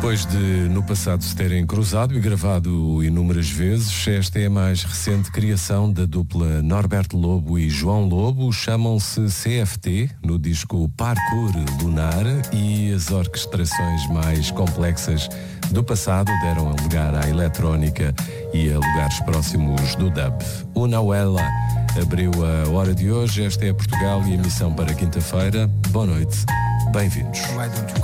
Depois de no passado se terem cruzado e gravado inúmeras vezes, esta é a mais recente criação da dupla Norberto Lobo e João Lobo. Chamam-se CFT no disco Parkour Lunar, e as orquestrações mais complexas do passado deram lugar à eletrónica e a lugares próximos do dub. Una Uela abriu a hora de hoje. Esta é Portugal e a missão para quinta-feira. Boa noite, bem-vindos.